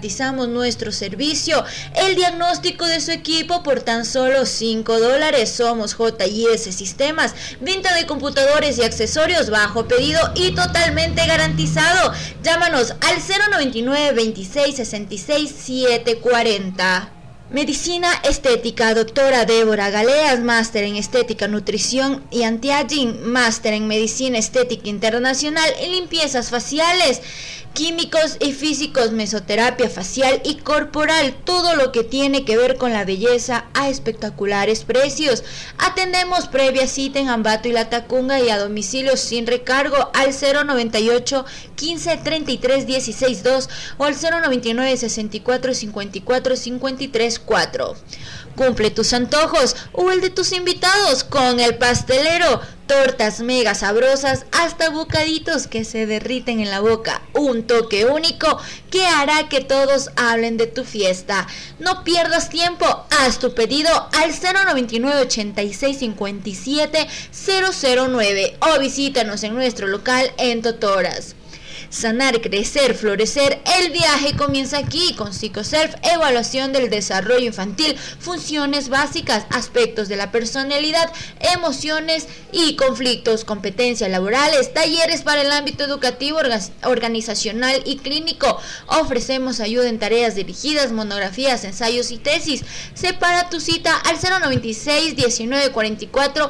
garantizamos nuestro servicio, el diagnóstico de su equipo por tan solo $5. Somos JS Sistemas, venta de computadores y accesorios bajo pedido y totalmente garantizado. Llámanos al 099 26 66 740. Medicina Estética, doctora Débora Galeas, máster en Estética, Nutrición y Anti-Aging, máster en Medicina Estética Internacional y Limpiezas Faciales, Químicos y Físicos, Mesoterapia Facial y Corporal, todo lo que tiene que ver con la belleza a espectaculares precios. Atendemos previa cita en Ambato y Latacunga y a domicilio sin recargo al 098 15 33 16 2 o al 099 64 54 53 4. Cumple tus antojos o el de tus invitados con El Pastelero. Tortas mega sabrosas hasta bocaditos que se derriten en la boca. Un toque único que hará que todos hablen de tu fiesta. No pierdas tiempo, haz tu pedido al 099 86 57 009 o visítanos en nuestro local en Totoras. Sanar, crecer, florecer, el viaje comienza aquí con PsicoSelf, evaluación del desarrollo infantil, funciones básicas, aspectos de la personalidad, emociones y conflictos, competencias laborales, talleres para el ámbito educativo, organizacional y clínico. Ofrecemos ayuda en tareas dirigidas, monografías, ensayos y tesis. Separa tu cita al 096 19 44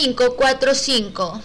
545.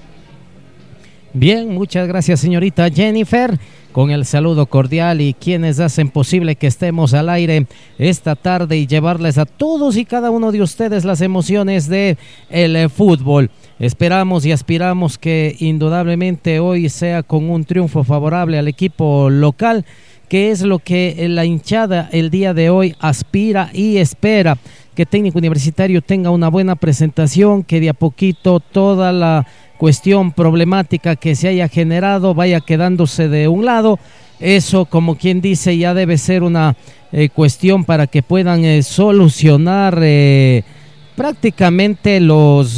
Bien, muchas gracias señorita Jennifer, con el saludo cordial y quienes hacen posible que estemos al aire esta tarde y llevarles a todos y cada uno de ustedes las emociones de el fútbol. Esperamos y aspiramos que indudablemente hoy sea con un triunfo favorable al equipo local, que es lo que la hinchada el día de hoy aspira y espera, que Técnico Universitario tenga una buena presentación, que de a poquito toda la cuestión problemática que se haya generado vaya quedándose de un lado. Eso, como quien dice, ya debe ser una cuestión para que puedan solucionar prácticamente los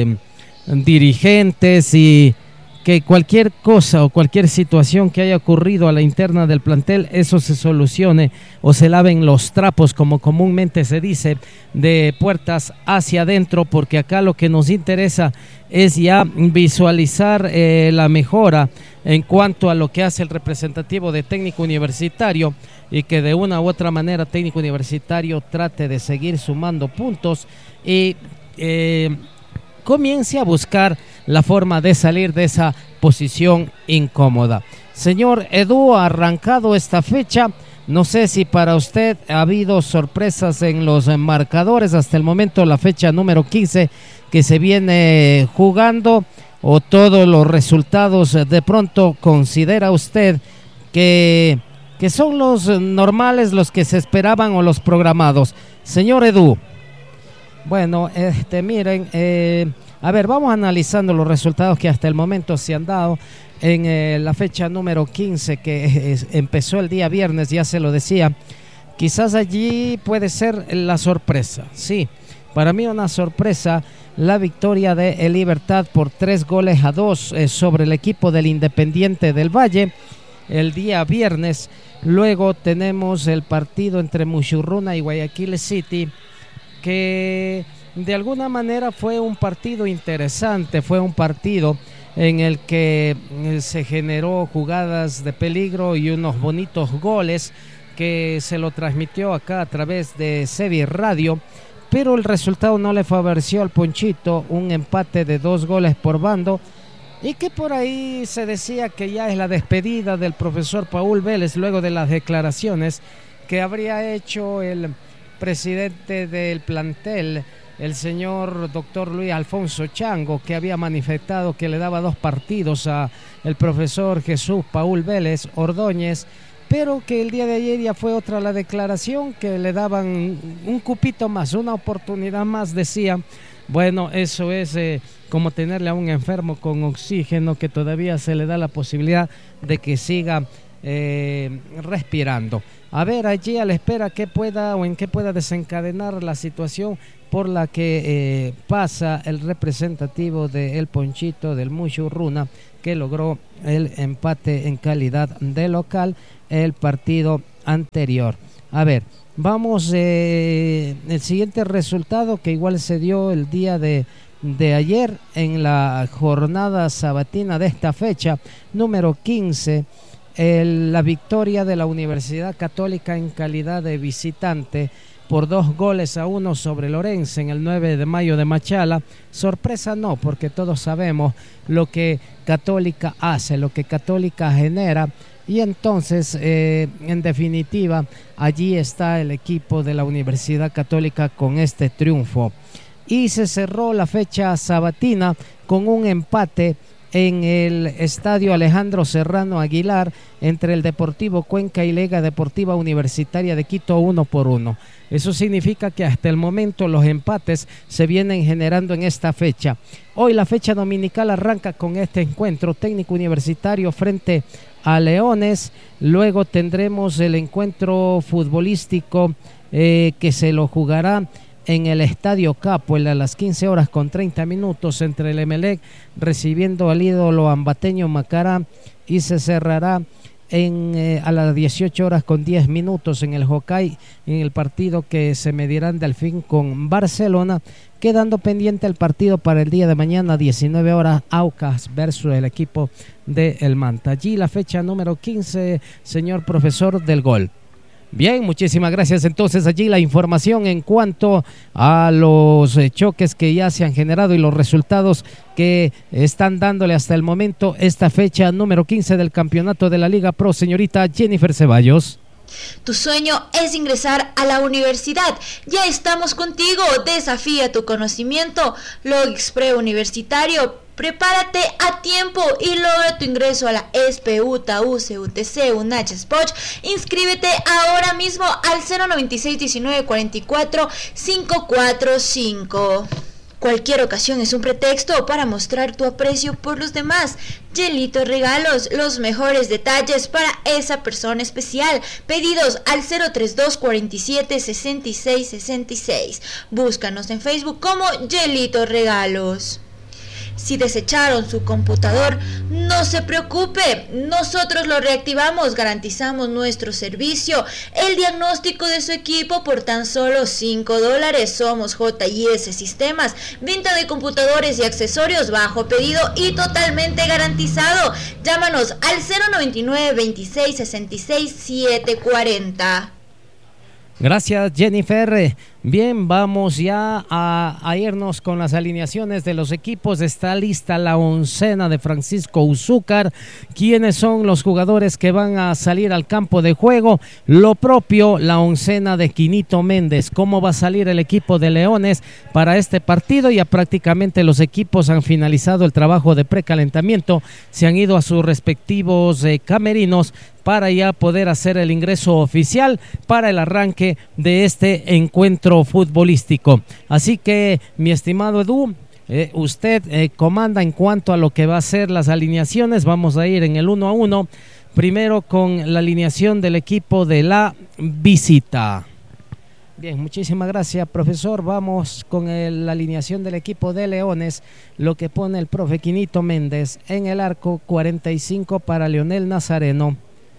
dirigentes, y que cualquier cosa o cualquier situación que haya ocurrido a la interna del plantel, eso se solucione o se laven los trapos, como comúnmente se dice, de puertas hacia adentro, porque acá lo que nos interesa es ya visualizar la mejora en cuanto a lo que hace el representativo de Técnico Universitario, y que de una u otra manera Técnico Universitario trate de seguir sumando puntos y comience a buscar la forma de salir de esa posición incómoda. Señor Edu, ha arrancado esta fecha. No sé si para usted ha habido sorpresas en los marcadores hasta el momento, la fecha número 15 que se viene jugando, o todos los resultados de pronto considera usted que son los normales, los que se esperaban o los programados. Señor Edu. Bueno, miren, a ver, vamos analizando los resultados que hasta el momento se han dado en la fecha número 15 que empezó el día viernes, ya se lo decía. Quizás allí puede ser la sorpresa, sí, para mí una sorpresa, la victoria de El Libertad por 3-2 sobre el equipo del Independiente del Valle el día viernes. Luego tenemos el partido entre Muchurruna y Guayaquil City, que de alguna manera fue un partido interesante, fue un partido en el que se generó jugadas de peligro y unos bonitos goles que se lo transmitió acá a través de Sevi Radio, pero el resultado no le favoreció al Ponchito, un empate de 2 goles por bando, y que por ahí se decía que ya es la despedida del profesor Paul Vélez luego de las declaraciones que habría hecho el presidente del plantel, el señor doctor Luis Alfonso Chango, que había manifestado que le daba 2 partidos a el profesor Jesús Paul Vélez Ordóñez, pero que el día de ayer ya fue otra la declaración, que le daban un cupito más, una oportunidad más, decía. Bueno, eso es como tenerle a un enfermo con oxígeno, que todavía se le da la posibilidad de que siga respirando. A ver, allí a la espera que pueda o en qué pueda desencadenar la situación por la que pasa el representativo de El Ponchito del Muchurruna, que logró el empate en calidad de local. El partido anterior. A ver, vamos, el siguiente resultado que igual se dio el día de ayer en la jornada sabatina de esta fecha, número 15, la victoria de la Universidad Católica en calidad de visitante por 2-1 sobre Lorense en el 9 de mayo de Machala. Sorpresa no, porque todos sabemos lo que Católica hace, lo que Católica genera, y entonces en definitiva allí está el equipo de la Universidad Católica con este triunfo. Y se cerró la fecha sabatina con un empate en el estadio Alejandro Serrano Aguilar entre el Deportivo Cuenca y Liga Deportiva Universitaria de Quito, 1-1. Eso significa que hasta el momento los empates se vienen generando en esta fecha. Hoy la fecha dominical arranca con este encuentro técnico universitario frente a Leones. Luego tendremos el encuentro futbolístico que se lo jugará en el Estadio Capuel a las 15:30 entre el Emelec recibiendo al ídolo ambateño Macará, y se cerrará a las 18:10 en el Jocay, en el partido que se medirán Delfín con Barcelona, quedando pendiente el partido para el día de mañana 19 horas, Aucas versus el equipo de El Manta. Allí la fecha número 15, señor profesor del gol. Bien, muchísimas gracias. Entonces allí la información en cuanto a los choques que ya se han generado y los resultados que están dándole hasta el momento esta fecha número 15 del campeonato de la Liga Pro, señorita Jennifer Ceballos. Tu sueño es ingresar a la universidad. Ya estamos contigo. Desafía tu conocimiento. Logixpre Universitario. Prepárate a tiempo y logra tu ingreso a la SPU, TAU, CUTC, UNACH, SPOCH. Inscríbete ahora mismo al 096 19 44 545. Cualquier ocasión es un pretexto para mostrar tu aprecio por los demás. Yelito Regalos, los mejores detalles para esa persona especial. Pedidos al 032 47 66 66. Búscanos en Facebook como Yelito Regalos. Si desecharon su computador, no se preocupe, nosotros lo reactivamos, garantizamos nuestro servicio, el diagnóstico de su equipo por tan solo $5. Somos JS Sistemas, venta de computadores y accesorios bajo pedido y totalmente garantizado. Llámanos al 099 26 66 740. Gracias, Jennifer. Bien, vamos ya a irnos con las alineaciones de los equipos. Está lista la oncena de Francisco Uzúcar. ¿Quiénes son los jugadores que van a salir al campo de juego? Lo propio, la oncena de Quinito Méndez. ¿Cómo va a salir el equipo de Leones para este partido? Ya prácticamente los equipos han finalizado el trabajo de precalentamiento. Se han ido a sus respectivos camerinos para ya poder hacer el ingreso oficial para el arranque de este encuentro futbolístico. Así que, mi estimado Edu, usted comanda en cuanto a lo que va a ser las alineaciones. Vamos a ir en el 1-1, primero con la alineación del equipo de la visita. Bien, muchísimas gracias, profesor. Vamos con la alineación del equipo de Leones, lo que pone el profe Quinito Méndez en el arco, 45 para Leonel Nazareno.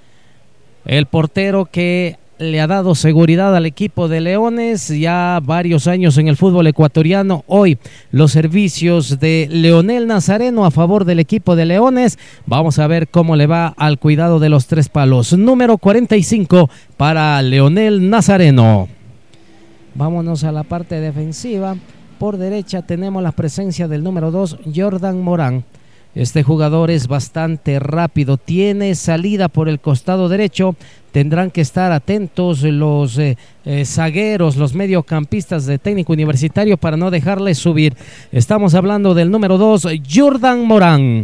El portero que le ha dado seguridad al equipo de Leones, ya varios años en el fútbol ecuatoriano. Hoy los servicios de Leonel Nazareno a favor del equipo de Leones. Vamos a ver cómo le va al cuidado de los tres palos. Número 45 para Leonel Nazareno. Vámonos a la parte defensiva. Por derecha tenemos la presencia del número 2, Jordan Morán. Este jugador es bastante rápido, tiene salida por el costado derecho. Tendrán que estar atentos los zagueros, los mediocampistas de Técnico Universitario para no dejarle subir. Estamos hablando del número 2, Jordan Morán.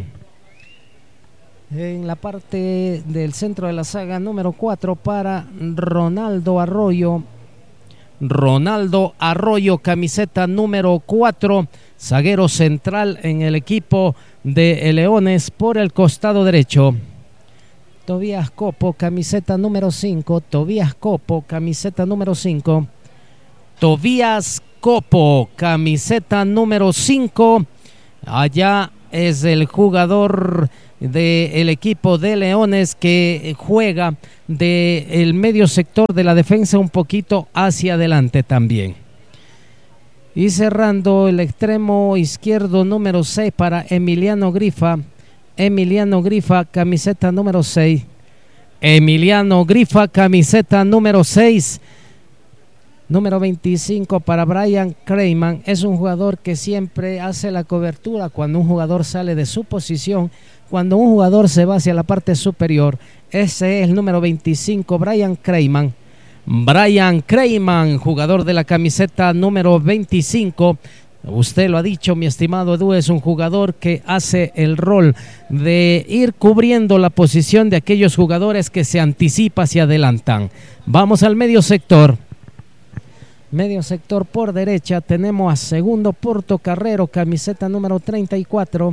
En la parte del centro de la saga, número 4 para Ronaldo Arroyo. Ronaldo Arroyo, camiseta número 4, zaguero central en el equipo de Leones por el costado derecho. Tobías Copo, camiseta número 5. Tobías Copo, camiseta número 5. Tobías Copo, camiseta número 5. Allá es el jugador del equipo de Leones, que juega del medio sector de la defensa un poquito hacia adelante también. Y cerrando el extremo izquierdo número 6 para Emiliano Grifa. Emiliano Grifa, camiseta número 6. Emiliano Grifa, camiseta número 6. Número 25 para Brian Creyman. Es un jugador que siempre hace la cobertura cuando un jugador sale de su posición, cuando un jugador se va hacia la parte superior. Ese es el número 25, Brian Creyman. Brian Creyman, jugador de la camiseta número 25. Usted lo ha dicho, mi estimado Edu, es un jugador que hace el rol de ir cubriendo la posición de aquellos jugadores que se anticipan, se adelantan. Vamos al medio sector. Medio sector por derecha tenemos a Segundo Portocarrero, camiseta número 34.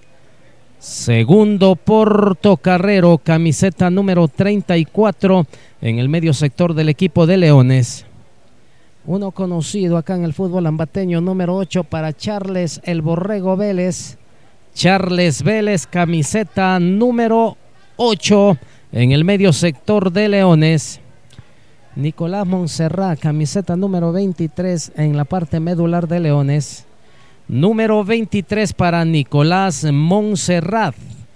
Segundo Portocarrero, camiseta número 34 en el medio sector del equipo de Leones. Uno conocido acá en el fútbol ambateño, número 8 para Charles El Borrego Vélez. Charles Vélez, camiseta número 8 en el medio sector de Leones. Nicolás Montserrat, camiseta número 23 en la parte medular de Leones. Número 23 para Nicolás Montserrat.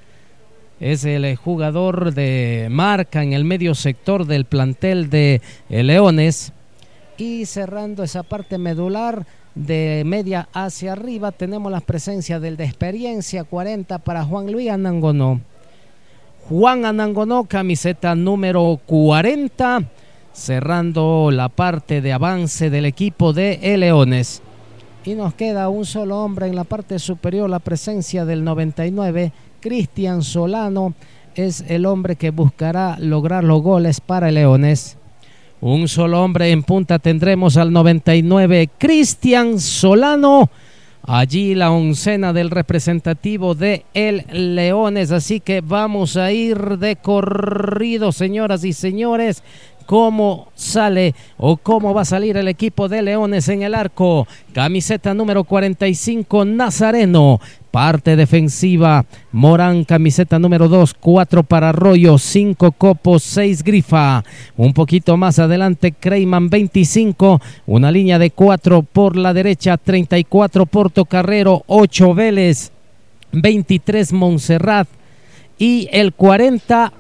Es el jugador de marca en el medio sector del plantel de Leones. Y cerrando esa parte medular de media hacia arriba tenemos la presencia del de experiencia, 40 para Juan Luis Anangonó. Juan Anangonó, camiseta número 40, cerrando la parte de avance del equipo de Leones. Y nos queda un solo hombre en la parte superior, la presencia del 99, Cristian Solano, es el hombre que buscará lograr los goles para Leones. Un solo hombre en punta tendremos al 99, Cristian Solano. Allí la oncena del representativo de el Leones. Así que vamos a ir de corrido, señoras y señores. ¿Cómo sale o cómo va a salir el equipo de Leones en el arco? Camiseta número 45, Nazareno. Parte defensiva, Morán, camiseta número 2, 4 para Arroyo, 5 Copos, 6 Grifa. Un poquito más adelante, Creyman, 25, una línea de 4 por la derecha, 34 Portocarrero, 8 Vélez, 23 Montserrat y el 40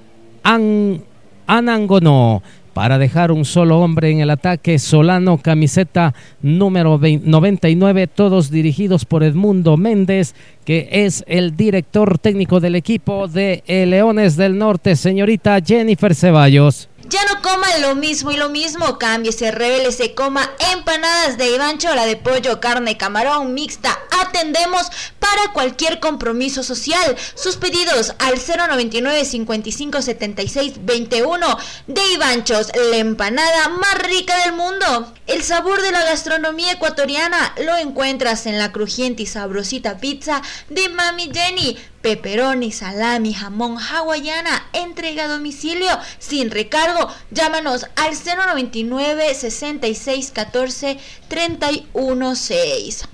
Anangonó. Para dejar un solo hombre en el ataque, Solano, camiseta número 99, todos dirigidos por Edmundo Méndez, que es el director técnico del equipo de Leones del Norte, señorita Jennifer Ceballos. Ya no coma lo mismo y lo mismo, cámbiese, revélese, coma empanadas de Ivancho, la de pollo, carne, camarón, mixta. Atendemos para cualquier compromiso social. Sus pedidos al 099 55 76 21 de Ivanchos, la empanada más rica del mundo. El sabor de la gastronomía ecuatoriana lo encuentras en la crujiente y sabrosita pizza de Mami Jenny. Pepperoni, salami, jamón, hawaiana, entrega a domicilio sin recargo. Llámanos al 099 66 14 31 6.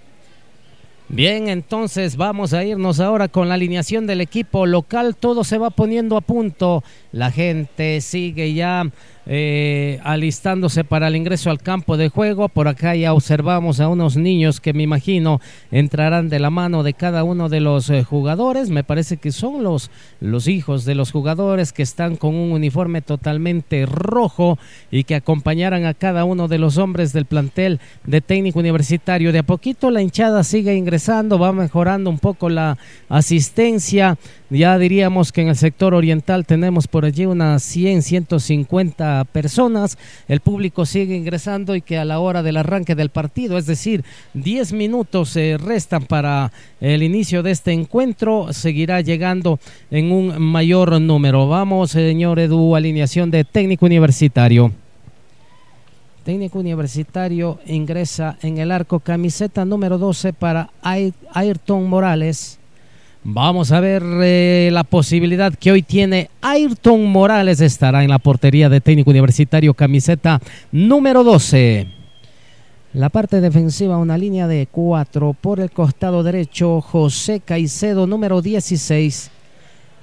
Bien, entonces vamos a irnos ahora con la alineación del equipo local. Todo se va poniendo a punto. La gente sigue ya alistándose para el ingreso al campo de juego. Por acá ya observamos a unos niños que me imagino entrarán de la mano de cada uno de los jugadores. Me parece que son los hijos de los jugadores que están con un uniforme totalmente rojo y que acompañarán a cada uno de los hombres del plantel de Técnico Universitario. De a poquito la hinchada sigue ingresando, va mejorando un poco la asistencia. Ya diríamos que en el sector oriental tenemos por allí unas 100, 150 personas. El público sigue ingresando y que a la hora del arranque del partido, es decir, 10 minutos restan para el inicio de este encuentro, seguirá llegando en un mayor número. Vamos, señor Edu, alineación de Técnico Universitario. Técnico Universitario ingresa en el arco, camiseta número 12 para Ayrton Morales. Vamos a ver la posibilidad que hoy tiene Ayrton Morales. Estará en la portería de Técnico Universitario, camiseta número 12. La parte defensiva, una línea de 4 por el costado derecho, José Caicedo, número 16.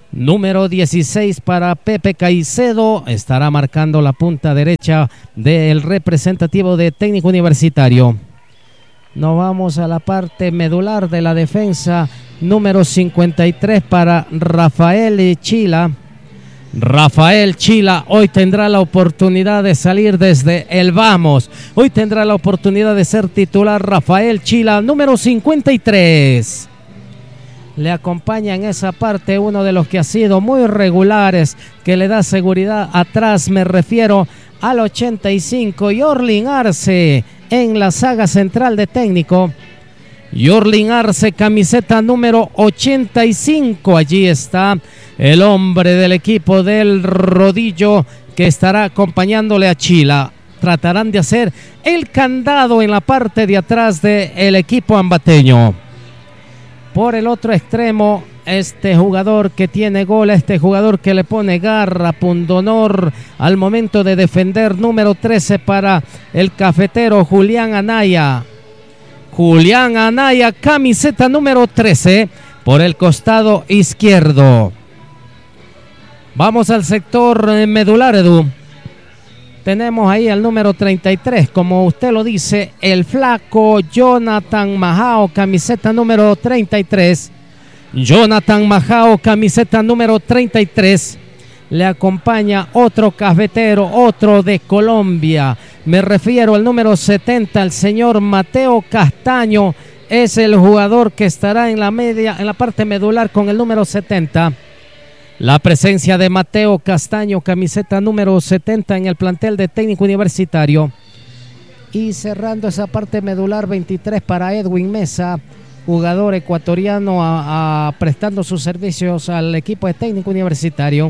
Número 16 para Pepe Caicedo, estará marcando la punta derecha del representativo de Técnico Universitario. Nos vamos a la parte medular de la defensa. Número 53 para Rafael Chila. Rafael Chila hoy tendrá la oportunidad de salir desde el vamos. Hoy tendrá la oportunidad de ser titular Rafael Chila, número 53. Le acompaña en esa parte uno de los que ha sido muy regulares, que le da seguridad atrás, me refiero al 85, Yorlin Arce en la saga central de técnico. Yorlin Arce, camiseta número 85, allí está el hombre del equipo del Rodillo que estará acompañándole a Chila. Tratarán de hacer el candado en la parte de atrás del equipo ambateño. Por el otro extremo, este jugador que tiene gol, este jugador que le pone garra, pundonor al momento de defender, número 13 para el cafetero Julián Anaya. Julián Anaya, camiseta número 13 por el costado izquierdo. Vamos al sector medular, Edu. Tenemos ahí el número 33, como usted lo dice, el flaco Jonathan Majao, camiseta número 33. Jonathan Majao, camiseta número 33. Le acompaña otro cafetero, otro de Colombia. Me refiero al número 70, el señor Mateo Castaño. Es el jugador que estará en la media, en la parte medular con el número 70. La presencia de Mateo Castaño, camiseta número 70 en el plantel de Técnico Universitario. Y cerrando esa parte medular, 23 para Edwin Mesa, jugador ecuatoriano prestando sus servicios al equipo de Técnico Universitario.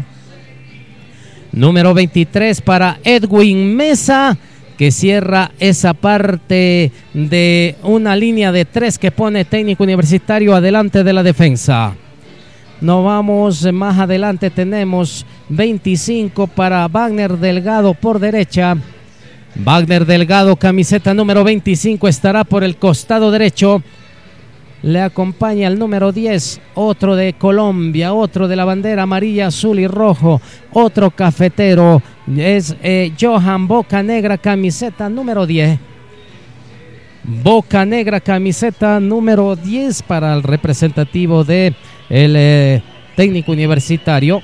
Número 23 para Edwin Mesa, que cierra esa parte de una línea de 3 que pone Técnico Universitario adelante de la defensa. Nos vamos más adelante, tenemos 25 para Wagner Delgado por derecha. Wagner Delgado, camiseta número 25, estará por el costado derecho. Le acompaña el número 10, otro de Colombia, otro de la bandera amarilla, azul y rojo, otro cafetero, es Johan Bocanegra, camiseta número 10. Bocanegra, camiseta número 10 para el representativo de el Técnico Universitario.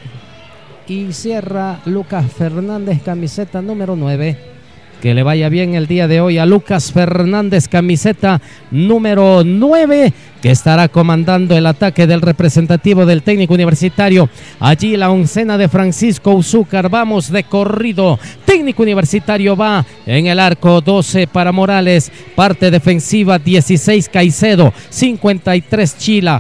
Y cierra Lucas Fernández, camiseta número 9. Que le vaya bien el día de hoy a Lucas Fernández, camiseta número 9, que estará comandando el ataque del representativo del Técnico Universitario. Allí la oncena de Francisco Uzúcar. Vamos de corrido. Técnico Universitario va en el arco, 12 para Morales. Parte defensiva, 16 Caicedo, 53 Chila,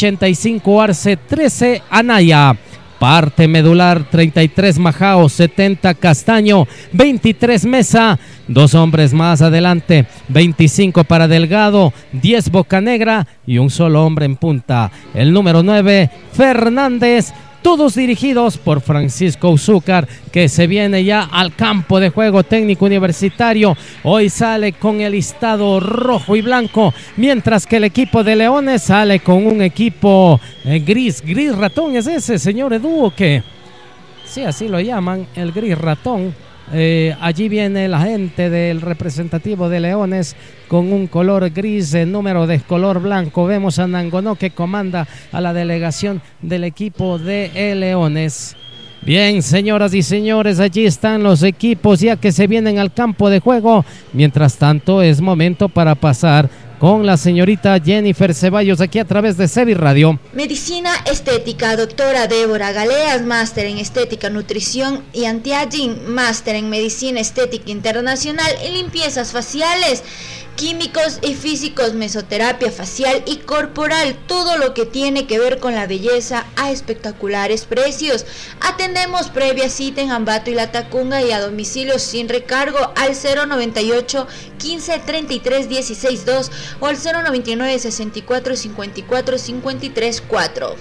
85 Arce, 13 Anaya. Parte medular, 33 Majao, 70 Castaño, 23 Mesa, dos hombres más adelante, 25 para Delgado, 10 Bocanegra y un solo hombre en punta, el número 9 Fernández. Todos dirigidos por Francisco Uzúcar, que se viene ya al campo de juego. Técnico Universitario hoy sale con el listado rojo y blanco, mientras que el equipo de Leones sale con un equipo gris ratón. ¿Es ese, señor Edu, o qué? Sí, así lo llaman, el gris ratón. Allí viene la gente del representativo de Leones con un color gris, el número de color blanco. Vemos a Nangonó, que comanda a la delegación del equipo de Leones. Bien, señoras y señores, allí están los equipos ya que se vienen al campo de juego. Mientras tanto, es momento para pasar con la señorita Jennifer Ceballos aquí a través de Sevi Radio. Medicina Estética, doctora Débora Galeas, máster en Estética, Nutrición y Anti-Aging, máster en Medicina Estética Internacional y Limpiezas Faciales, Químicos y Físicos, Mesoterapia Facial y Corporal, todo lo que tiene que ver con la belleza a espectaculares precios. Atendemos previa cita en Ambato y La Tacunga y a domicilio sin recargo al 098 15 33 16 2 o al 099 64 54 53 4.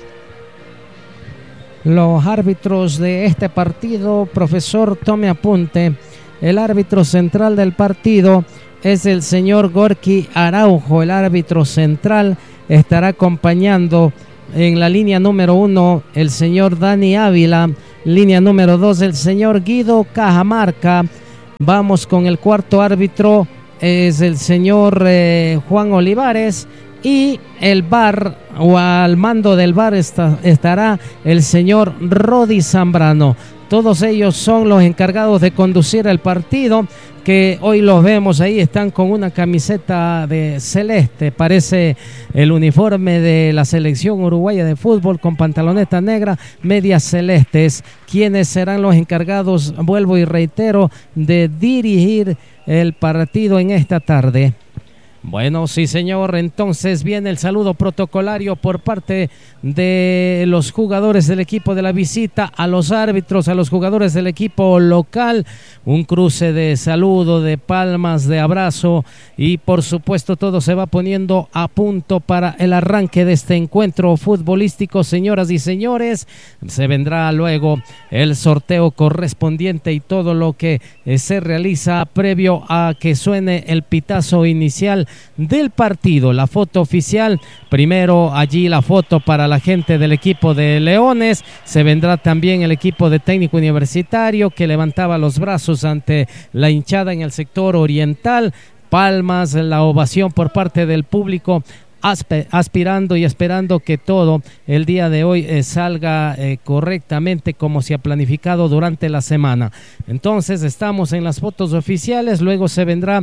Los árbitros de este partido, profesor, tome apunte. El árbitro central del partido es el señor Gorky Araujo. El árbitro central estará acompañando En la línea número 1, el señor Dani Ávila. Línea número 2, el señor Guido Cajamarca. Vamos con el cuarto árbitro, es el señor Juan Olivares. Y el VAR, o al mando del VAR, estará el señor Rodi Zambrano. Todos ellos son los encargados de conducir el partido, que hoy los vemos ahí, están con una camiseta de celeste, parece el uniforme de la selección uruguaya de fútbol, con pantaloneta negra, medias celestes, quienes serán los encargados, vuelvo y reitero, de dirigir el partido en esta tarde. Bueno, sí señor, entonces viene el saludo protocolario por parte de los jugadores del equipo de la visita, a los árbitros, a los jugadores del equipo local, un cruce de saludo, de palmas, de abrazo, y por supuesto todo se va poniendo a punto para el arranque de este encuentro futbolístico, señoras y señores. Se vendrá luego el sorteo correspondiente y todo lo que se realiza previo a que suene el pitazo inicial del partido. La foto oficial, primero allí la foto para la gente del equipo de Leones, se vendrá también el equipo de Técnico Universitario, que levantaba los brazos ante la hinchada en el sector oriental, palmas, la ovación por parte del público, aspirando y esperando que todo el día de hoy salga correctamente como se ha planificado durante la semana. Entonces estamos en las fotos oficiales, luego se vendrá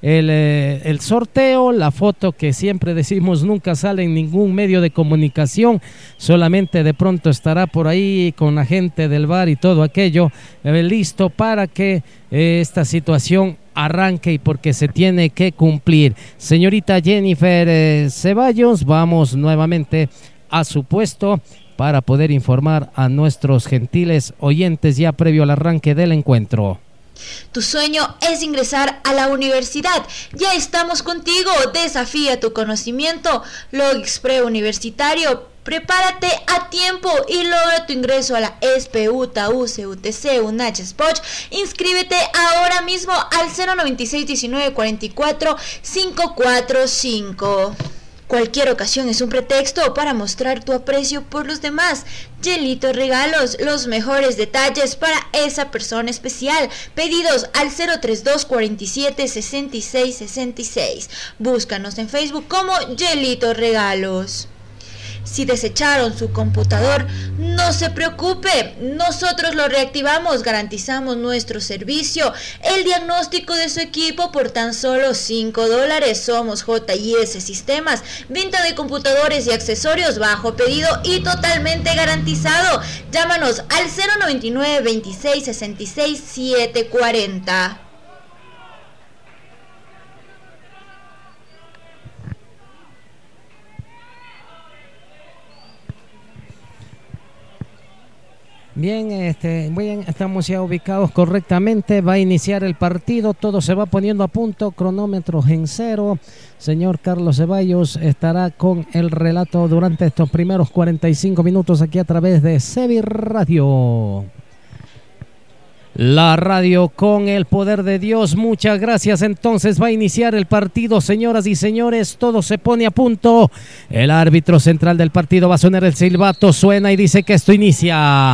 el sorteo, la foto que siempre decimos nunca sale en ningún medio de comunicación, solamente de pronto estará por ahí con la gente del VAR y todo aquello listo para que esta situación arranque, y porque se tiene que cumplir. Señorita Jennifer Ceballos, vamos nuevamente a su puesto para poder informar a nuestros gentiles oyentes ya previo al arranque del encuentro. Tu sueño es ingresar a la universidad. Ya estamos contigo. Desafía tu conocimiento. Logix Preuniversitario. Prepárate a tiempo y logra tu ingreso a la SPU, TAU, CUTC, UNACH, SPOCH. Inscríbete ahora mismo al 096 19 44 545. Cualquier ocasión es un pretexto para mostrar tu aprecio por los demás. Yelito Regalos, los mejores detalles para esa persona especial. Pedidos al 032 47 66 66. Búscanos en Facebook como Yelito Regalos. Si desecharon su computador, no se preocupe, nosotros lo reactivamos, garantizamos nuestro servicio, el diagnóstico de su equipo por tan solo $5. Somos JS Sistemas, venta de computadores y accesorios bajo pedido y totalmente garantizado. Llámanos al 099 26 66 740. Bien, estamos ya ubicados correctamente, va a iniciar el partido, todo se va poniendo a punto, cronómetros en cero. Señor Carlos Ceballos estará con el relato durante estos primeros 45 minutos aquí a través de Sevi Radio. La radio con el poder de Dios. Muchas gracias. Entonces va a iniciar el partido, señoras y señores. Todo se pone a punto. El árbitro central del partido va a sonar el silbato. Suena y dice que esto inicia.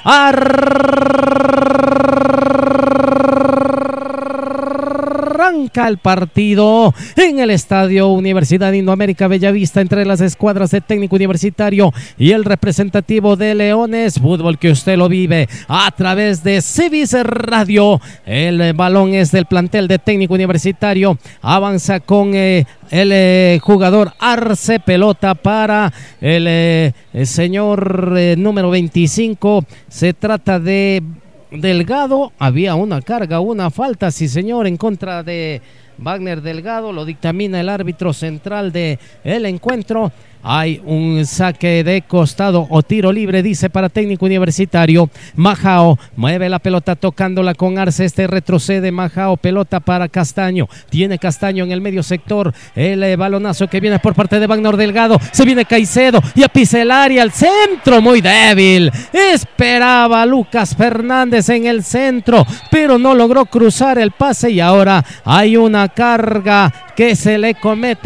Arranca el partido en el Estadio Universidad Indoamérica Bellavista entre las escuadras de Técnico Universitario y el representativo de Leones. Fútbol que usted lo vive a través de Civis Radio. El balón es del plantel de Técnico Universitario. Avanza con el jugador Arce. Pelota para el señor número 25. Se trata de Delgado. Había una carga, una falta, sí señor, en contra de Wagner Delgado. Lo dictamina el árbitro central del encuentro. Hay un saque de costado o tiro libre, dice, para Técnico Universitario. Majao mueve la pelota tocándola con Arce. Retrocede Majao, pelota para Castaño. Tiene Castaño en el medio sector. El balonazo que viene por parte de Wagner Delgado. Se viene Caicedo y a pisa el área, al centro, muy débil. Esperaba Lucas Fernández en el centro, pero no logró cruzar el pase y ahora hay una carga que se le comete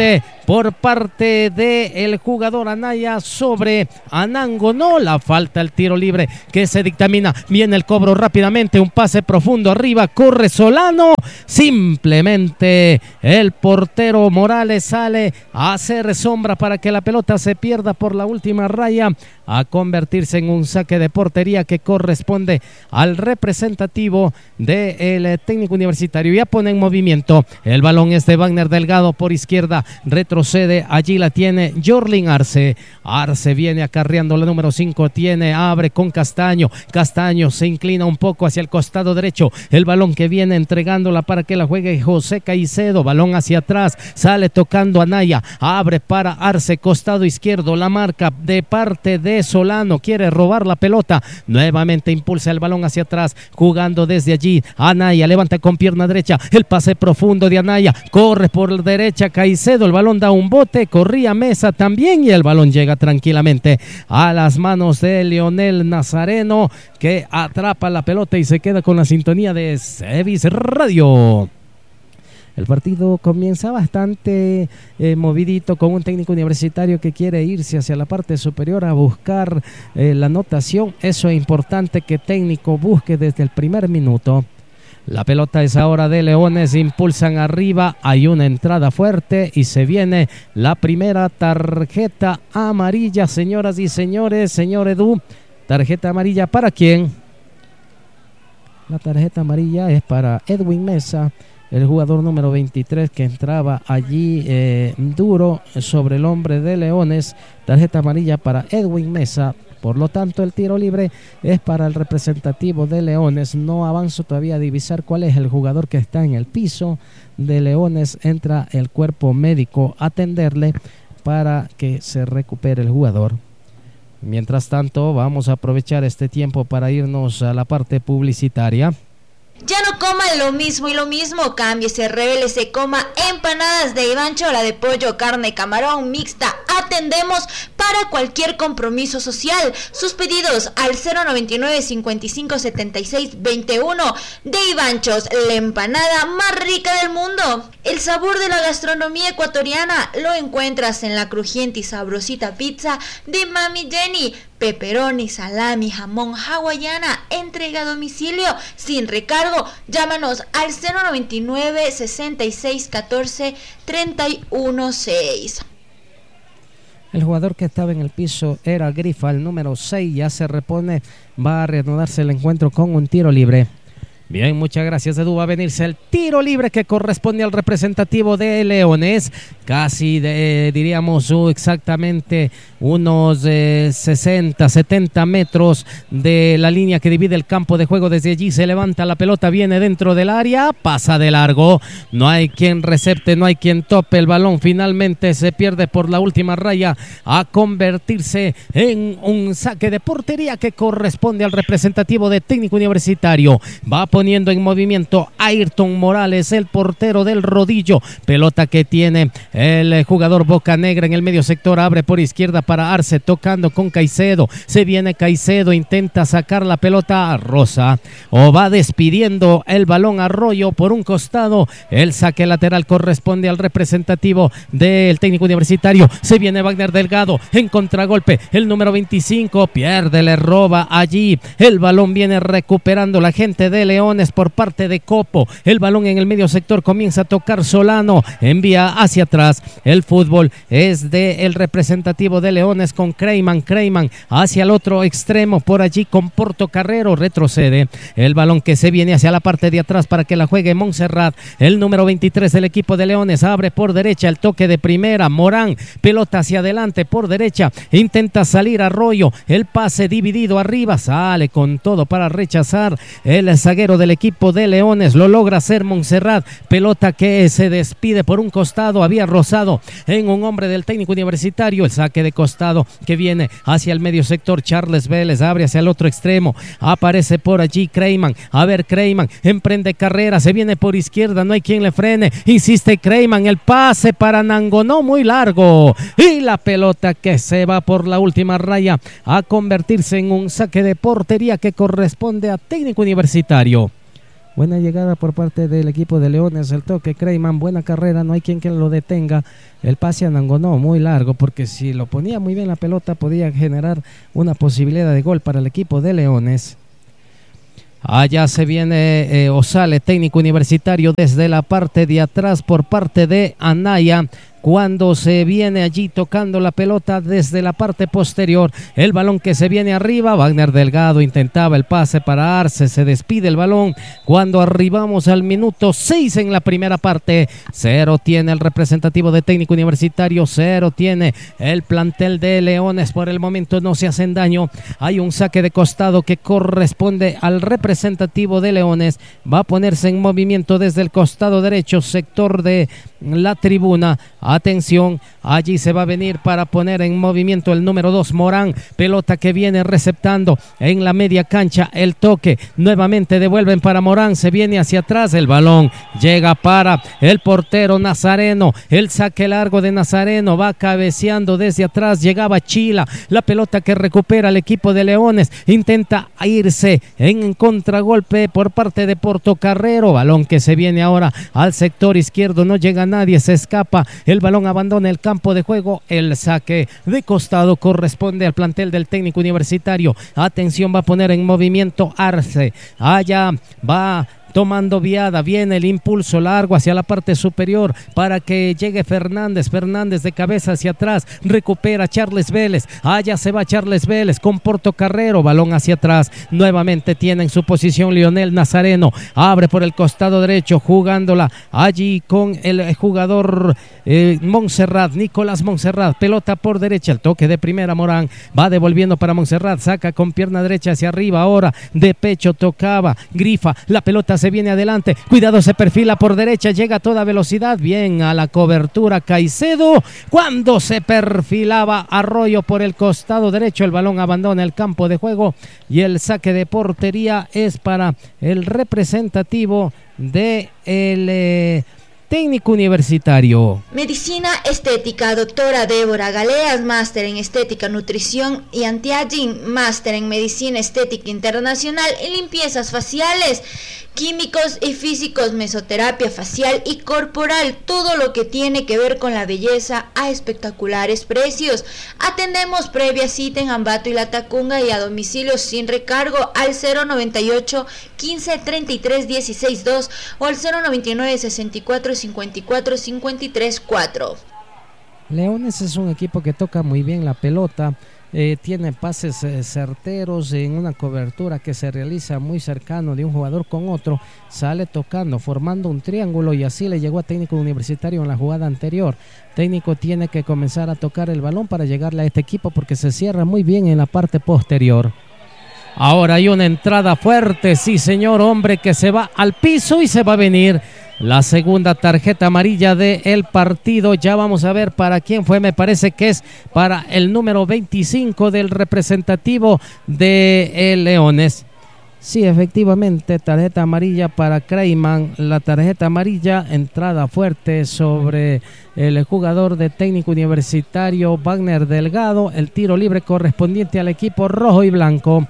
por parte del jugador Anaya sobre Anango. No, la falta, el tiro libre que se dictamina. Viene el cobro rápidamente, un pase profundo arriba, corre Solano. Simplemente el portero Morales sale a hacer sombra para que la pelota se pierda por la última raya, a convertirse en un saque de portería que corresponde al representativo del técnico universitario. Ya pone en movimiento, el balón es de Wagner Delgado por izquierda, retrocede, allí la tiene Jorlin Arce. Arce viene acarreando la número 5, abre con Castaño. Castaño se inclina un poco hacia el costado derecho, el balón que viene entregándola para que la juegue José Caicedo, balón hacia atrás, sale tocando Anaya, abre para Arce, costado izquierdo, la marca de parte de Solano, quiere robar la pelota, nuevamente impulsa el balón hacia atrás, jugando desde allí, Anaya levanta con pierna derecha, el pase profundo de Anaya, corre por derecha Caicedo, el balón da un bote, corría Mesa también y el balón llega tranquilamente a las manos de Leonel Nazareno, que atrapa la pelota y se queda con la sintonía de Sevis Radio. El partido comienza bastante movidito, con un técnico universitario que quiere irse hacia la parte superior a buscar la anotación. Eso es importante, que técnico busque desde el primer minuto. La pelota es ahora de Leones, impulsan arriba, hay una entrada fuerte y se viene la primera tarjeta amarilla, señoras y señores. Señor Edu, tarjeta amarilla, ¿para quién? La tarjeta amarilla es para Edwin Mesa, el jugador número 23 que entraba allí duro sobre el hombre de Leones. Tarjeta amarilla para Edwin Mesa. Por lo tanto, el tiro libre es para el representativo de Leones. No avanzo todavía a divisar cuál es el jugador que está en el piso de Leones. Entra el cuerpo médico a atenderle para que se recupere el jugador. Mientras tanto, vamos a aprovechar este tiempo para irnos a la parte publicitaria. Ya no coma lo mismo y lo mismo, cámbiese, revélese, coma empanadas de Ivancho, la de pollo, carne, camarón, mixta. Atendemos para cualquier compromiso social. Sus pedidos al 099 55 76 21 de Ivanchos, la empanada más rica del mundo. El sabor de la gastronomía ecuatoriana lo encuentras en la crujiente y sabrosita pizza de Mami Jenny. Pepperoni, salami, jamón, hawaiana, entrega a domicilio sin recargo. Llámanos al 099 66 14 31 6. El jugador que estaba en el piso era Grifa, el número 6, ya se repone, va a reanudarse el encuentro con un tiro libre. Bien, muchas gracias, Edu. Va a venirse el tiro libre que corresponde al representativo de Leones. Casi diríamos exactamente unos 60, 70 metros de la línea que divide el campo de juego. Desde allí se levanta la pelota, viene dentro del área, pasa de largo. No hay quien recepte, no hay quien tope el balón. Finalmente se pierde por la última raya, a convertirse en un saque de portería que corresponde al representativo de Técnico Universitario. Va poniendo en movimiento Ayrton Morales, el portero del Rodillo. Pelota que tiene el jugador Bocanegra en el medio sector, abre por izquierda para Arce, tocando con Caicedo. Se viene Caicedo, intenta sacar la pelota a Rosa, o va despidiendo el balón Arroyo por un costado. El saque lateral corresponde al representativo del Técnico Universitario. Se viene Wagner Delgado en contragolpe, el número 25 pierde, le roba allí. El balón viene recuperando la gente de León por parte de Copo. El balón en el medio sector, comienza a tocar Solano, envía hacia atrás. El fútbol es del representativo de Leones con Creyman hacia el otro extremo, por allí con Portocarrero, retrocede. El balón que se viene hacia la parte de atrás para que la juegue Montserrat, el número 23 del equipo de Leones, abre por derecha, el toque de primera, Morán, pelota hacia adelante por derecha, intenta salir Arroyo, el pase dividido arriba, sale con todo para rechazar el zaguero del equipo de Leones, lo logra hacer Montserrat. Pelota que se despide por un costado, había rozado en un hombre del Técnico Universitario. El saque de costado que viene hacia el medio sector, Charles Vélez abre hacia el otro extremo, aparece por allí Creyman, Creyman emprende carrera, se viene por izquierda, no hay quien le frene, insiste Creyman, el pase para Nangonó muy largo y la pelota que se va por la última raya a convertirse en un saque de portería que corresponde a Técnico Universitario. Buena llegada por parte del equipo de Leones. El toque Creyman, buena carrera, no hay quien que lo detenga. El pase a Nangonó, muy largo, porque si lo ponía muy bien la pelota podía generar una posibilidad de gol para el equipo de Leones. Allá se viene o sale Técnico Universitario desde la parte de atrás por parte de Anaya. Cuando se viene allí tocando la pelota desde la parte posterior, el balón que se viene arriba, Wagner Delgado intentaba el pase para Arce, se despide el balón cuando arribamos al minuto 6 en la primera parte. 0 tiene el representativo de Técnico Universitario, 0 tiene el plantel de Leones. Por el momento no se hacen daño, hay un saque de costado que corresponde al representativo de Leones, va a ponerse en movimiento desde el costado derecho, sector de la tribuna. Atención, allí se va a venir para poner en movimiento el número 2, Morán. Pelota que viene receptando en la media cancha. El toque, nuevamente devuelven para Morán. Se viene hacia atrás, el balón llega para el portero Nazareno. El saque largo de Nazareno va cabeceando desde atrás. Llegaba Chila. La pelota que recupera el equipo de Leones. Intenta irse en contragolpe por parte de Portocarrero. Balón que se viene ahora al sector izquierdo. No llega nadie, se escapa. El balón abandona el campo de juego. El saque de costado corresponde al plantel del Técnico Universitario. Atención, va a poner en movimiento Arce. Allá va tomando viada, viene el impulso largo hacia la parte superior para que llegue Fernández de cabeza hacia atrás, recupera Charles Vélez, allá se va Charles Vélez con Portocarrero, balón hacia atrás, nuevamente tiene en su posición Lionel Nazareno, abre por el costado derecho, jugándola allí con el jugador Montserrat, Nicolás Montserrat, pelota por derecha, el toque de primera Morán, va devolviendo para Montserrat, saca con pierna derecha hacia arriba, ahora de pecho tocaba, grifa, la pelota se viene adelante, cuidado, se perfila por derecha, llega a toda velocidad, bien a la cobertura Caicedo, cuando se perfilaba Arroyo por el costado derecho, el balón abandona el campo de juego y el saque de portería es para el representativo de el Técnico Universitario. Medicina Estética, doctora Débora Galeas, máster en Estética, Nutrición y Anti-Aging, máster en Medicina Estética Internacional y Limpiezas Faciales, Químicos y Físicos, Mesoterapia Facial y Corporal, todo lo que tiene que ver con la belleza a espectaculares precios. Atendemos previa cita en Ambato y Latacunga y a domicilio sin recargo al 098 15 33 16 2 o al 099 64 54 53 4. Leones es un equipo que toca muy bien la pelota, tiene pases certeros en una cobertura que se realiza muy cercano de un jugador con otro, sale tocando, formando un triángulo y así le llegó a Técnico Universitario en la jugada anterior. Técnico tiene que comenzar a tocar el balón para llegarle a este equipo porque se cierra muy bien en la parte posterior. Ahora hay una entrada fuerte, sí señor, hombre que se va al piso y se va a venir la segunda tarjeta amarilla del partido. Ya vamos a ver para quién fue, me parece que es para el número 25 del representativo de Leones. Sí, efectivamente, tarjeta amarilla para Creyman, la tarjeta amarilla, entrada fuerte sobre el jugador de Técnico Universitario Wagner Delgado, el tiro libre correspondiente al equipo rojo y blanco.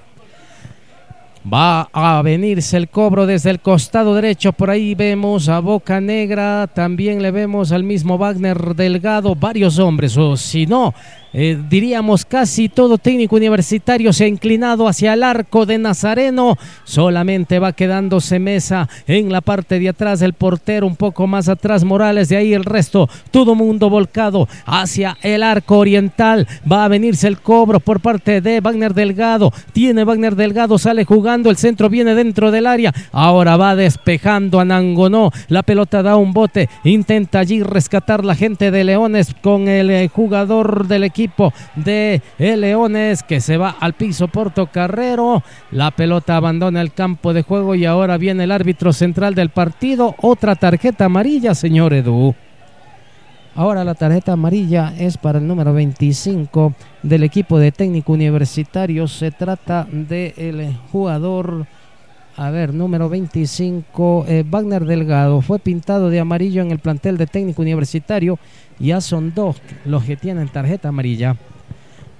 Va a venirse el cobro desde el costado derecho, por ahí vemos a Boca Negra, también le vemos al mismo Wagner Delgado, varios hombres, o si no, diríamos casi todo Técnico Universitario se ha inclinado hacia el arco de Nazareno, solamente va quedándose Mesa en la parte de atrás, el portero un poco más atrás, Morales, de ahí el resto, todo mundo volcado hacia el arco oriental, va a venirse el cobro por parte de Wagner Delgado, tiene Wagner Delgado, sale jugando, el centro viene dentro del área, ahora va despejando a Nangonó, la pelota da un bote, intenta allí rescatar la gente de Leones con el jugador del equipo de Leones que se va al piso, Portocarrero, la pelota abandona el campo de juego y ahora viene el árbitro central del partido, otra tarjeta amarilla, señor Edu. Ahora la tarjeta amarilla es para el número 25 del equipo de Técnico Universitario, se trata del jugador, número 25, Wagner Delgado, fue pintado de amarillo en el plantel de Técnico Universitario, ya son dos los que tienen tarjeta amarilla.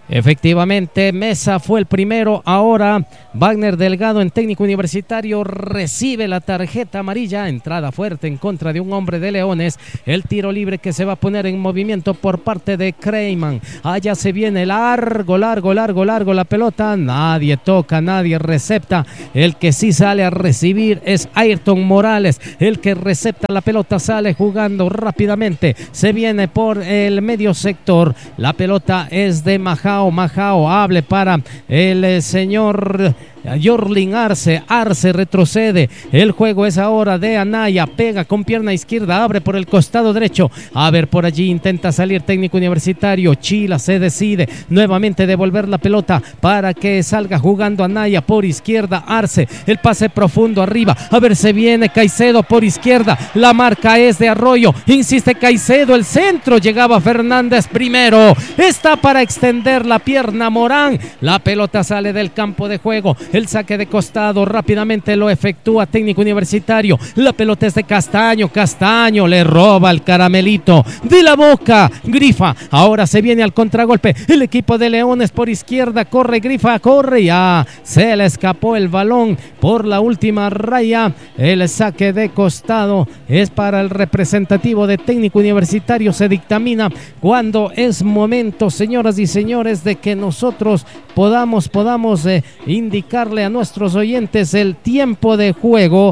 Efectivamente, Mesa fue el primero. Ahora Wagner Delgado en Técnico Universitario recibe la tarjeta amarilla. Entrada fuerte en contra de un hombre de Leones. El tiro libre que se va a poner en movimiento por parte de Creyman. Allá se viene largo la pelota. Nadie toca, nadie recepta. El que sí sale a recibir es Ayrton Morales. El que recepta la pelota sale jugando rápidamente. Se viene por el medio sector. La pelota es de Majao. Hable para el señor Yorlin Arce. Arce retrocede. El juego es ahora de Anaya. Pega con pierna izquierda. Abre por el costado derecho. A ver, por allí intenta salir Técnico Universitario. Chila se decide nuevamente devolver la pelota para que salga jugando Anaya por izquierda. Arce. El pase profundo arriba. A ver, se viene Caicedo por izquierda. La marca es de Arroyo. Insiste Caicedo. El centro. Llegaba Fernández primero. Está para extender la pierna Morán. La pelota sale del campo de juego. El saque de costado rápidamente lo efectúa Técnico Universitario. La pelota es de Castaño. Castaño le roba al caramelito de la boca. Grifa. Ahora se viene al contragolpe. El equipo de Leones por izquierda. Corre Grifa. Corre. Ya se le escapó el balón por la última raya. El saque de costado es para el representativo de Técnico Universitario. Se dictamina cuando es momento, señoras y señores, de que nosotros podamos indicarle a nuestros oyentes el tiempo de juego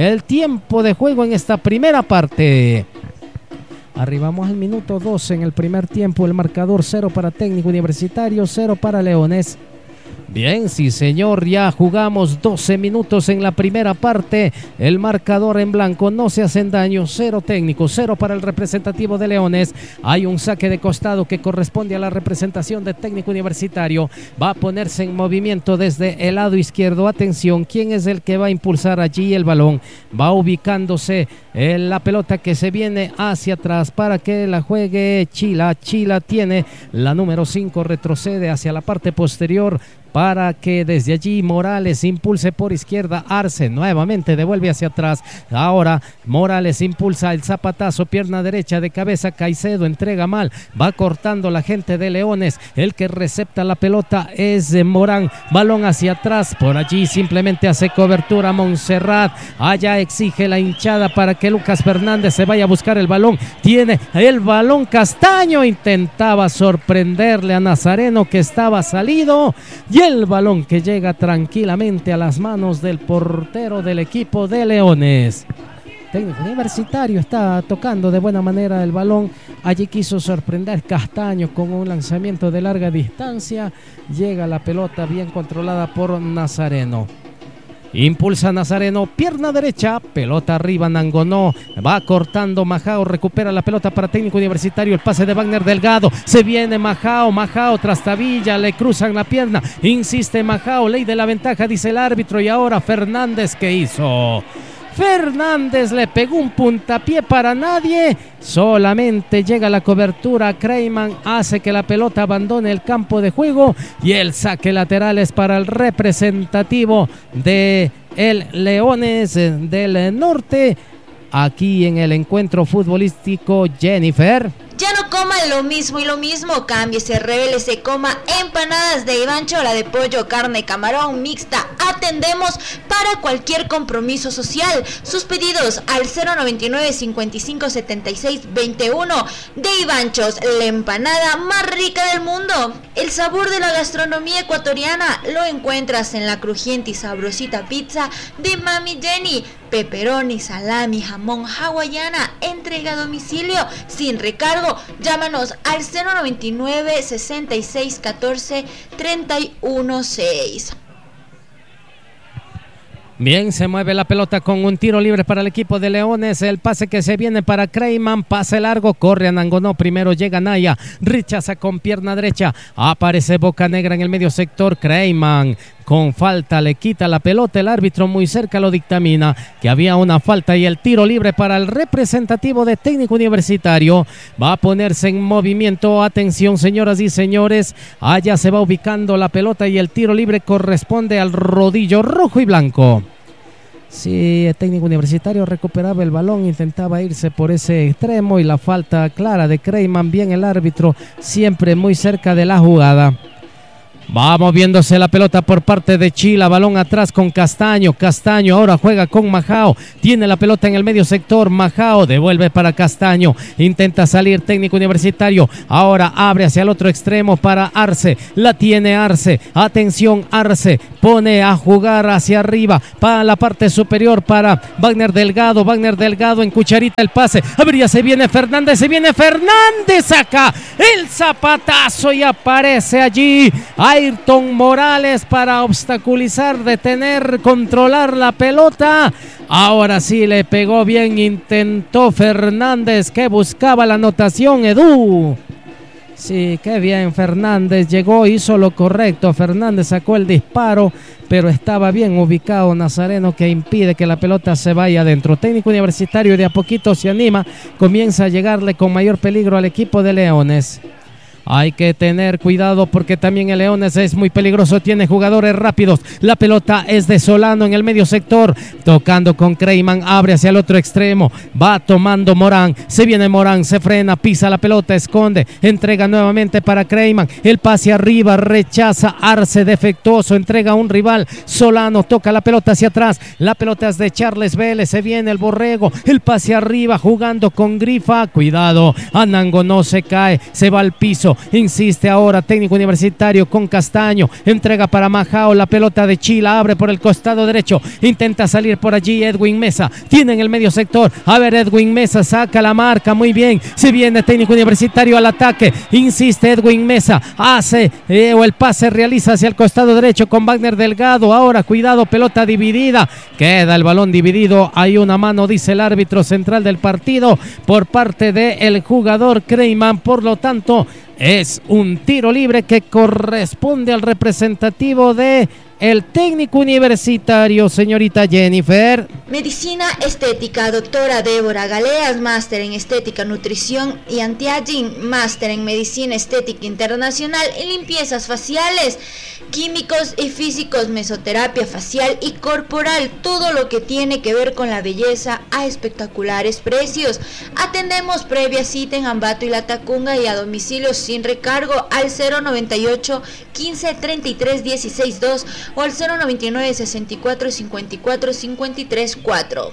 en esta primera parte. Arribamos al minuto 12 en el primer tiempo. El marcador 0 para Técnico Universitario, 0 para Leones. Bien, sí señor, ya jugamos 12 minutos en la primera parte. El marcador en blanco, no se hacen daño. 0 Técnico, 0 para el representativo de Leones. Hay un saque de costado que corresponde a la representación de Técnico Universitario. Va a ponerse en movimiento desde el lado izquierdo. Atención, ¿quién es el que va a impulsar allí el balón? Va ubicándose en la pelota que se viene hacia atrás para que la juegue Chila. Chila tiene la número 5, retrocede hacia la parte posterior para que desde allí Morales impulse por izquierda. Arce nuevamente devuelve hacia atrás. Ahora Morales impulsa el zapatazo, pierna derecha de cabeza. Caicedo entrega mal, va cortando la gente de Leones. El que recepta la pelota es Morán. Balón hacia atrás, por allí simplemente hace cobertura Montserrat. Allá exige la hinchada para que Lucas Fernández se vaya a buscar el balón. Tiene el balón Castaño, intentaba sorprenderle a Nazareno que estaba salido. Y el balón que llega tranquilamente a las manos del portero del equipo de Leones. Técnico Universitario está tocando de buena manera el balón. Allí quiso sorprender Castaño con un lanzamiento de larga distancia. Llega la pelota bien controlada por Nazareno. Impulsa Nazareno, pierna derecha, pelota arriba, Nangonó, va cortando Majao, recupera la pelota para Técnico Universitario, el pase de Wagner Delgado, se viene Majao, Trastabilla, le cruzan la pierna, insiste Majao, ley de la ventaja, dice el árbitro, y ahora Fernández, ¿qué hizo? Fernández le pegó un puntapié para nadie, solamente llega la cobertura. Creyman hace que la pelota abandone el campo de juego y el saque lateral es para el representativo de el Leones del Norte. Aquí en el encuentro futbolístico, Jennifer. Ya no coma lo mismo y lo mismo, cámbiese, revélese, coma empanadas de Ivancho, la de pollo, carne, camarón, mixta. Atendemos para cualquier compromiso social. Sus pedidos al 099 55 76 21 de Ivanchos, la empanada más rica del mundo. El sabor de la gastronomía ecuatoriana lo encuentras en la crujiente y sabrosita pizza de Mami Jenny. Pepperoni, salami, jamón, hawaiana, entrega a domicilio sin recargo. Llámanos al 099 66 14 31 6. Bien, se mueve la pelota con un tiro libre para el equipo de Leones. El pase que se viene para Creyman, pase largo, corre a Nangonó, primero llega Naya, rechaza con pierna derecha, aparece Bocanegra en el medio sector. Creyman con falta le quita la pelota, el árbitro muy cerca lo dictamina que había una falta y el tiro libre para el representativo de Técnico Universitario. Va a ponerse en movimiento, atención señoras y señores, allá se va ubicando la pelota y el tiro libre corresponde al rodillo rojo y blanco. Sí, el Técnico Universitario recuperaba el balón, intentaba irse por ese extremo y la falta clara de Creyman, bien el árbitro siempre muy cerca de la jugada. Va moviéndose la pelota por parte de Chila, balón atrás con Castaño, Castaño ahora juega con Majao, tiene la pelota en el medio sector, Majao devuelve para Castaño, intenta salir Técnico Universitario, ahora abre hacia el otro extremo para Arce, la tiene Arce, atención Arce, pone a jugar hacia arriba, para la parte superior para Wagner Delgado en cucharita el pase, a ver ya se viene Fernández acá, el zapatazo y aparece allí Ayrton Morales para obstaculizar, detener, controlar la pelota. Ahora sí le pegó bien, intentó Fernández que buscaba la anotación, Edu. Sí, qué bien Fernández, llegó, hizo lo correcto, Fernández sacó el disparo, pero estaba bien ubicado Nazareno que impide que la pelota se vaya adentro. Técnico Universitario de a poquito se anima, comienza a llegarle con mayor peligro al equipo de Leones. Hay que tener cuidado porque también el Leones es muy peligroso, tiene jugadores rápidos. La pelota es de Solano en el medio sector, tocando con Creyman, abre hacia el otro extremo, va tomando Morán, se viene Morán, se frena, pisa la pelota, esconde, entrega nuevamente para Creyman, el pase arriba, rechaza Arce, defectuoso, entrega a un rival, Solano toca la pelota hacia atrás, la pelota es de Charles Vélez, se viene el Borrego, el pase arriba, jugando con Grifa, cuidado, Anango no se cae, se va al piso, insiste ahora Técnico Universitario con Castaño, entrega para Majao, la pelota de Chila, abre por el costado derecho, intenta salir por allí Edwin Mesa, tiene en el medio sector, a ver Edwin Mesa, saca la marca, muy bien, se viene Técnico Universitario al ataque, insiste Edwin Mesa, hace o el pase realiza hacia el costado derecho con Wagner Delgado, ahora cuidado, pelota dividida, queda el balón dividido, hay una mano, dice el árbitro central del partido, por parte del jugador Creyman, por lo tanto es un tiro libre que corresponde al representativo de el Técnico Universitario, señorita Jennifer. Medicina Estética, doctora Débora Galeas, máster en Estética, Nutrición y Anti-Aging, máster en Medicina Estética Internacional y limpiezas faciales, químicos y físicos, mesoterapia facial y corporal, todo lo que tiene que ver con la belleza a espectaculares precios. Atendemos previa cita en Ambato y La Tacunga y a domicilio sin recargo al 098 15 33 16 2 o al 099 64 54 53 4.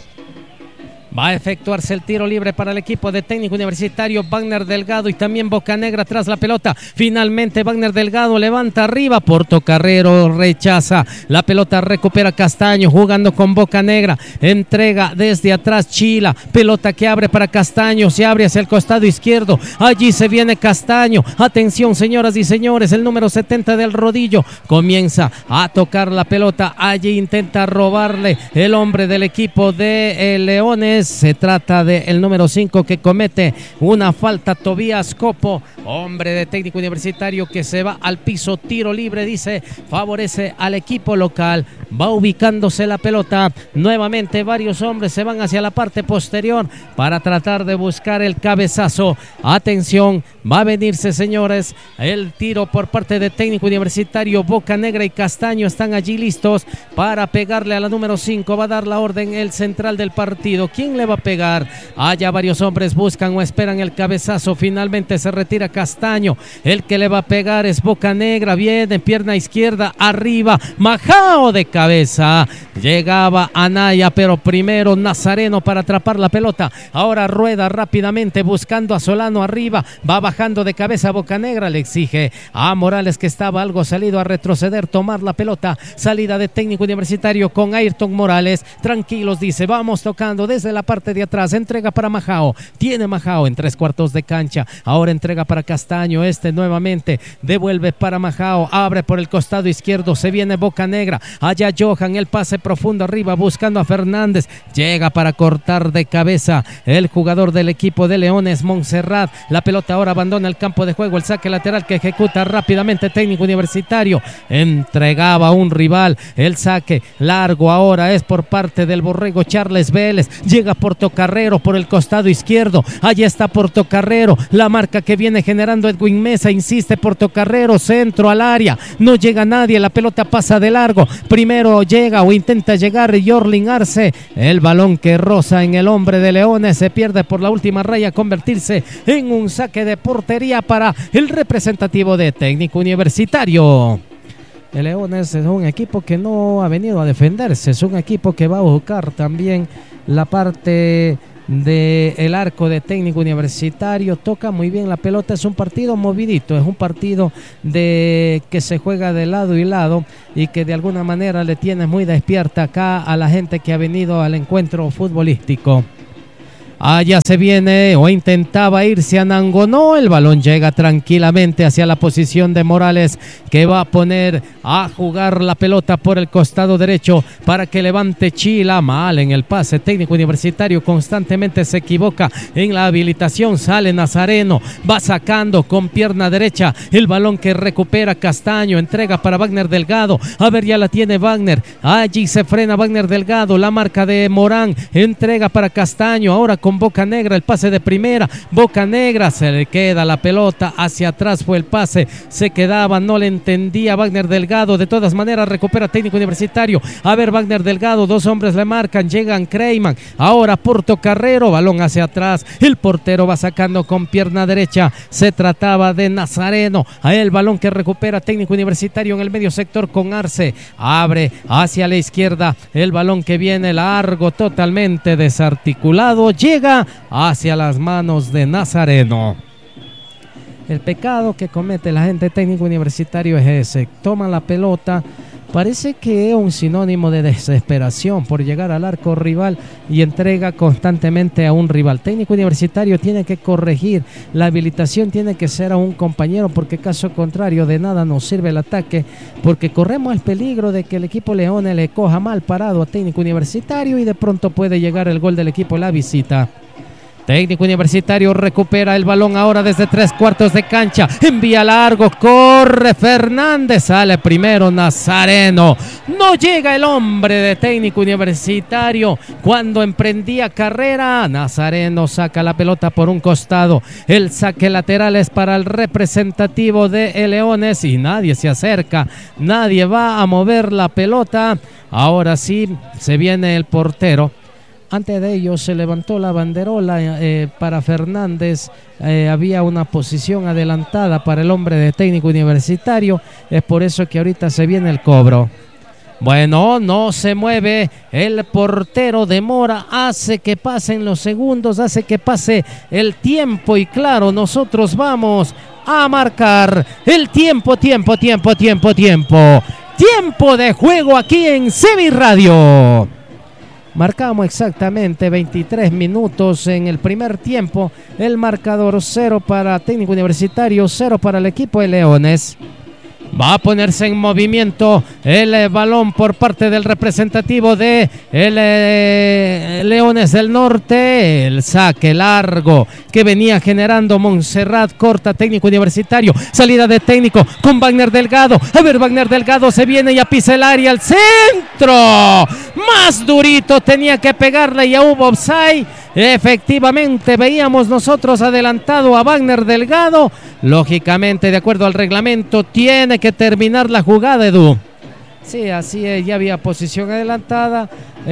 Va a efectuarse el tiro libre para el equipo de Técnico Universitario. Wagner Delgado y también Bocanegra tras la pelota. Finalmente Wagner Delgado levanta arriba. Portocarrero rechaza. La pelota recupera Castaño jugando con Bocanegra. Entrega desde atrás Chila. Pelota que abre para Castaño. Se abre hacia el costado izquierdo. Allí se viene Castaño. Atención, señoras y señores. El número 70 del rodillo comienza a tocar la pelota. Allí intenta robarle el hombre del equipo de Leones. Se trata del número 5 que comete una falta, Tobías Copo, hombre de Técnico Universitario que se va al piso, tiro libre, dice, favorece al equipo local. Va ubicándose la pelota, nuevamente varios hombres se van hacia la parte posterior para tratar de buscar el cabezazo. Atención, va a venirse, señores, el tiro por parte de Técnico Universitario. Bocanegra y Castaño están allí listos para pegarle a la número 5, va a dar la orden el central del partido. ¿Quién le va a pegar? Allá varios hombres buscan o esperan el cabezazo, finalmente se retira Castaño, el que le va a pegar es Bocanegra, viene pierna izquierda, arriba, Majao de cabeza, llegaba Anaya, pero primero Nazareno para atrapar la pelota, ahora rueda rápidamente buscando a Solano arriba, va bajando de cabeza Bocanegra, le exige a Morales que estaba algo salido a retroceder, tomar la pelota, salida de Técnico Universitario con Ayrton Morales, tranquilos dice, vamos tocando desde la parte de atrás, entrega para Majao, tiene Majao en 3/4 de cancha, ahora entrega para Castaño, nuevamente devuelve para Majao, abre por el costado izquierdo, se viene Bocanegra, allá Johan, el pase profundo arriba buscando a Fernández, llega para cortar de cabeza el jugador del equipo de Leones, Montserrat, la pelota ahora abandona el campo de juego, el saque lateral que ejecuta rápidamente Técnico Universitario, entregaba a un rival, el saque largo ahora es por parte del Borrego Charles Vélez, llega Portocarrero por el costado izquierdo, allí está Portocarrero, la marca que viene generando Edwin Mesa, insiste Portocarrero, centro al área, no llega nadie, la pelota pasa de largo, primero llega o intenta llegar Yorlin Arce, el balón que roza en el hombre de Leones, se pierde por la última raya, convertirse en un saque de portería para el representativo de Técnico Universitario. El Leones es un equipo que no ha venido a defenderse, es un equipo que va a buscar también la parte del arco de Técnico Universitario, toca muy bien la pelota, es un partido movidito, es un partido que se juega de lado y lado y que de alguna manera le tiene muy despierta acá a la gente que ha venido al encuentro futbolístico. Allá se viene o intentaba irse a Nangonó, el balón llega tranquilamente hacia la posición de Morales, que va a poner a jugar la pelota por el costado derecho para que levante Chila. Mal en el pase, Técnico Universitario constantemente se equivoca en la habilitación, sale Nazareno, va sacando con pierna derecha el balón que recupera Castaño, entrega para Wagner Delgado, a ver, ya la tiene Wagner, allí se frena Wagner Delgado, la marca de Morán, entrega para Castaño, ahora con Boca Negra, el pase de primera, Boca Negra, se le queda la pelota, hacia atrás fue el pase, se quedaba, no le entendía Wagner Delgado, de todas maneras recupera Técnico Universitario, a ver, Wagner Delgado, dos hombres le marcan, llegan Creyman, ahora Portocarrero, balón hacia atrás, el portero va sacando con pierna derecha, se trataba de Nazareno, a el balón que recupera Técnico Universitario en el medio sector con Arce, abre hacia la izquierda, el balón que viene largo, totalmente desarticulado, llega hacia las manos de Nazareno. El pecado que comete la gente Técnico Universitario es ese, toma la pelota, parece que es un sinónimo de desesperación por llegar al arco rival y entrega constantemente a un rival. Técnico Universitario tiene que corregir, la habilitación tiene que ser a un compañero, porque caso contrario de nada nos sirve el ataque, porque corremos el peligro de que el equipo Leones le coja mal parado a Técnico Universitario y de pronto puede llegar el gol del equipo La Visita. Técnico Universitario recupera el balón ahora desde 3/4 de cancha, envía largo, corre Fernández, sale primero Nazareno, no llega el hombre de Técnico Universitario cuando emprendía carrera. Nazareno saca la pelota por un costado, el saque lateral es para el representativo de Leones y nadie se acerca, nadie va a mover la pelota. Ahora sí se viene el portero. Antes de ello se levantó la banderola para Fernández, había una posición adelantada para el hombre de Técnico Universitario, es por eso que ahorita se viene el cobro. Bueno, no se mueve el portero, demora, hace que pasen los segundos, hace que pase el tiempo y claro, nosotros vamos a marcar el tiempo de juego aquí en CB Radio. Marcamos exactamente 23 minutos en el primer tiempo. El marcador 0 para Técnico Universitario, 0 para el equipo de Leones. Va a ponerse en movimiento el balón por parte del representativo de Leones del Norte. El saque largo que venía generando Montserrat, corta Técnico Universitario. Salida de Técnico con Wagner Delgado. A ver, Wagner Delgado se viene y pisa el área al centro. Más durito tenía que pegarle, ya hubo offside. Efectivamente veíamos nosotros adelantado a Wagner Delgado. Lógicamente, de acuerdo al reglamento, tiene que terminar la jugada, Edu. Sí, así es, ya había posición adelantada.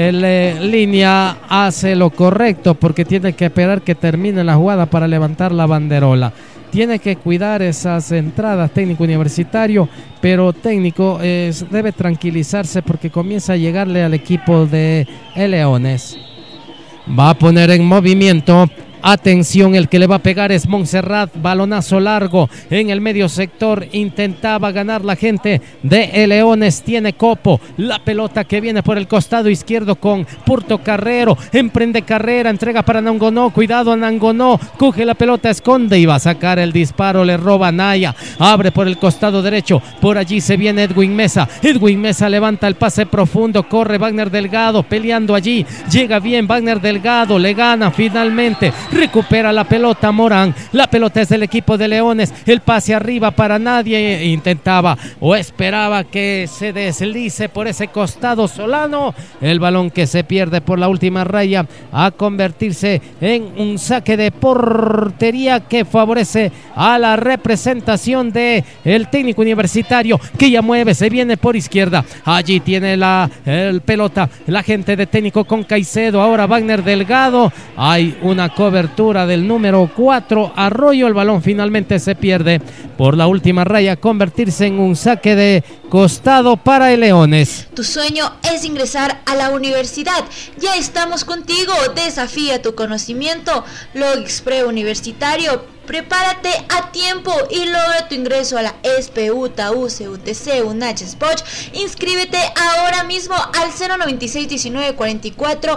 Línea hace lo correcto porque tiene que esperar que termine la jugada para levantar la banderola. Tiene que cuidar esas entradas Técnico Universitario, pero Técnico debe tranquilizarse porque comienza a llegarle al equipo de Leones. Va a poner en movimiento. Atención, el que le va a pegar es Montserrat, balonazo largo en el medio sector, intentaba ganar la gente de Leones, tiene Copo, la pelota que viene por el costado izquierdo con Portocarrero, emprende carrera, entrega para Nangonó, cuidado a Nangonó, coge la pelota, esconde y va a sacar el disparo, le roba a Naya, abre por el costado derecho, por allí se viene Edwin Mesa levanta el pase profundo, corre Wagner Delgado, peleando allí, llega bien Wagner Delgado, le gana finalmente, recupera la pelota Morán, la pelota es del equipo de Leones, el pase arriba para nadie, intentaba o esperaba que se deslice por ese costado Solano, el balón que se pierde por la última raya a convertirse en un saque de portería que favorece a la representación de el Técnico Universitario, que ya mueve, se viene por izquierda, allí tiene el pelota, la gente de Técnico con Caicedo, ahora Wagner Delgado, hay una cobertura cobertura del número 4 Arroyo. El balón finalmente se pierde por la última raya, convertirse en un saque de costado para el Leones. Tu sueño es ingresar a la universidad. Ya estamos contigo. Desafía tu conocimiento. Logix Preuniversitario. Prepárate a tiempo y logra tu ingreso a la SPU, TAU, CUTC, UNACH, SPOCH. Inscríbete ahora mismo al 096 19 44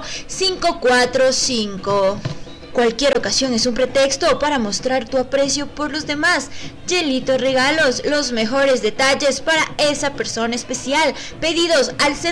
545. Cualquier ocasión es un pretexto para mostrar tu aprecio por los demás. Yelito Regalos, los mejores detalles para esa persona especial. Pedidos al